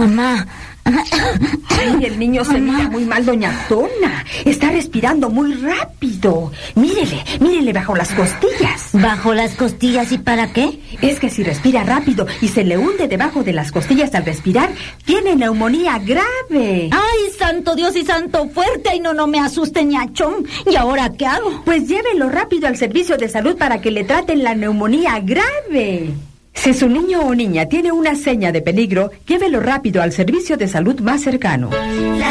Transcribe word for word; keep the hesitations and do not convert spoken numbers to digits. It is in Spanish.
Mamá. Ay, el niño se mira muy mal, doña Tona. Está respirando muy rápido. Mírele, mírele bajo las costillas. ¿Bajo las costillas y para qué? Es que si respira rápido y se le hunde debajo de las costillas al respirar, tiene neumonía grave. ¡Ay, santo Dios y santo fuerte! ¡Ay, no, no me asuste, ñachón! ¿Y ahora qué hago? Pues llévelo rápido al servicio de salud para que le traten la neumonía grave. Si su niño o niña tiene una seña de peligro, llévelo rápido al servicio de salud más cercano.